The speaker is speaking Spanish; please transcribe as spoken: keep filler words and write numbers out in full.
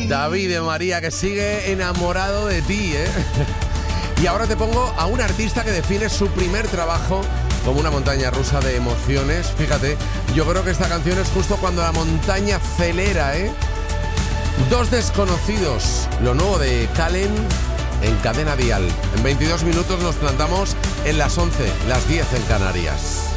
David de María, que sigue enamorado de ti, ¿eh? Y ahora te pongo a un artista que define su primer trabajo como una montaña rusa de emociones. Fíjate, yo creo que esta canción es justo cuando la montaña acelera, ¿eh? Dos desconocidos, lo nuevo de Calen en Cadena Dial. En veintidós minutos nos plantamos en las once, las diez en Canarias.